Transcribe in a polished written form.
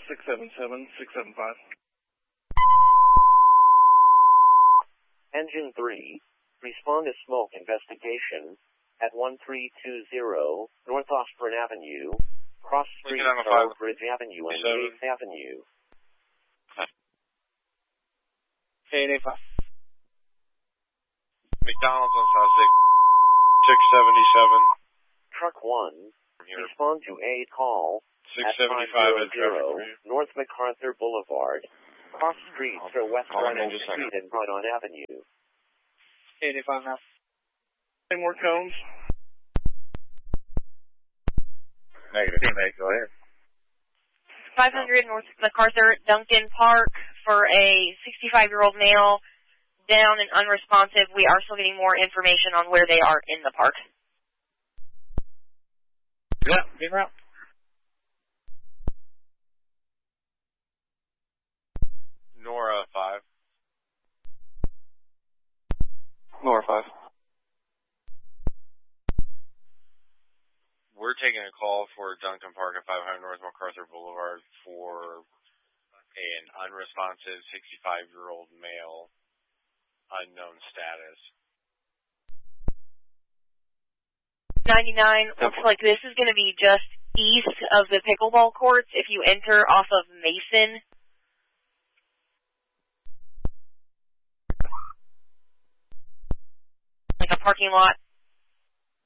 677-675. Engine 3, respond to smoke investigation at 1320 North Osborne Avenue, cross street Charles Bridge Avenue and 8th Avenue. 885. McDonald's on South 677. Truck 1, respond to a call 675 at 500 North MacArthur Boulevard, cross street to West Rhino Street and Rhino Avenue. 885 now. Any more cones? Negative. Go ahead. 500 North MacArthur, Duncan Park, for a 65-year-old male, down and unresponsive. We are still getting more information on where they are in the park. Yeah, big route. Nora 5. Nora 5. We're taking a call for Duncan Park at 500 North MacArthur Boulevard for an unresponsive 65-year-old male, unknown status. 99, looks like this is going to be just east of the pickleball courts if you enter off of Mason. Like a parking lot